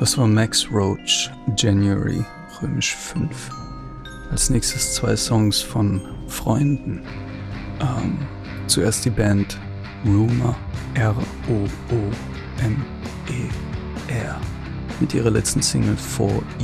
Das war Max Roach, January, römisch 5. Als nächstes 2 Songs von Freunden. Zuerst die Band Roomr, Roomer, mit ihrer letzten Single 4